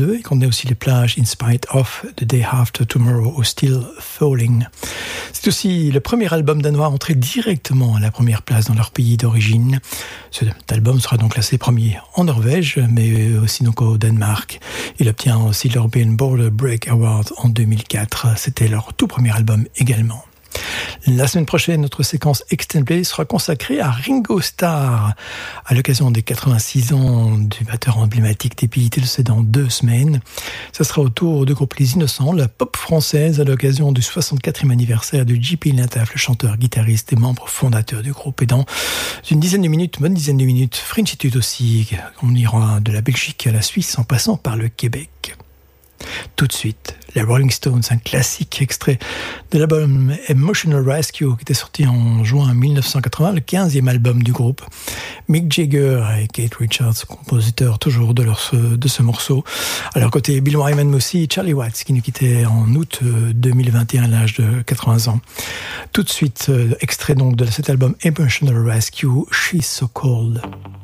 2 et qu'on ait aussi les plages In Spite of, The Day After Tomorrow ou Still Falling. C'est aussi le premier album danois à entrer directement à la première place dans leur pays d'origine. Cet album sera donc classé premier en Norvège, mais aussi donc au Danemark. Il obtient aussi l'European Border Break Award en 2004. C'était leur tout premier album également. La semaine prochaine, notre séquence Extended Play sera consacrée à Ringo Starr. À l'occasion des 86 ans du batteur emblématique des Beatles, c'est dans 2 semaines. Ça sera au tour du groupe Les Innocents, la pop française, à l'occasion du 64e anniversaire de J.P. Lintaf, le chanteur, guitariste et membre fondateur du groupe. Et dans une bonne dizaine de minutes, Frenchitude aussi. On ira de la Belgique à la Suisse en passant par le Québec. Tout de suite, les Rolling Stones, un classique extrait de l'album Emotional Rescue qui était sorti en juin 1980, le 15e album du groupe. Mick Jagger et Keith Richards, compositeurs toujours de ce morceau. À leur côté, Bill Wyman, mais aussi Charlie Watts qui nous quittait en août 2021 à l'âge de 80 ans. Tout de suite, extrait donc de cet album Emotional Rescue, She's So Cold.